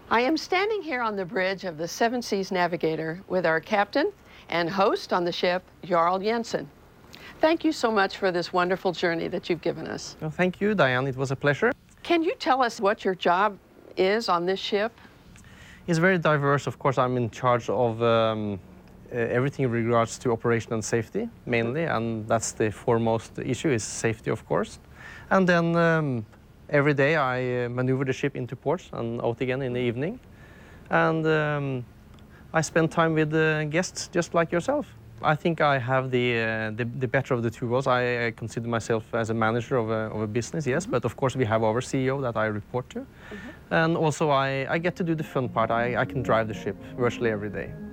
I am standing here on the bridge of the Seven Seas Navigator with our captain and host on the ship, Jarl Jensen. Thank you so much for this wonderful journey that you've given us. Well, thank you, Diane. It was a pleasure. Can you tell us what your job is on this ship? It's very diverse. Of course, I'm in charge of everything in regards to operation and safety, mainly, and that's the foremost issue, is safety, of course. And then every day I maneuver the ship into ports and out again in the evening. And I spend time with guests just like yourself. I think I have the better of the two worlds. I consider myself as a manager of a business, yes, but of course we have our CEO that I report to. And also I get to do the fun part. I can drive the ship virtually every day.